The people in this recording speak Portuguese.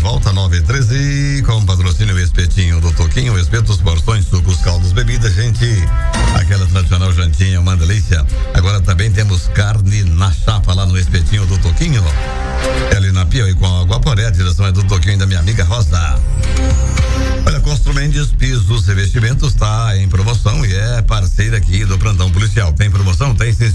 volta 9h13 com patrocínio Espetinho do Toquinho, espetos, porções, sucos, caldos, bebidas, gente. Aquela tradicional jantinha, uma delícia. Agora também temos carne na chapa lá no Espetinho do Toquinho. Ali na Pia e com água poré, a direção é do Toquinho e da minha amiga Rosa. Olha, Construmendes Pisos e Revestimentos está em promoção e é parceira aqui do Plantão Policial. Tem promoção? Tem sim.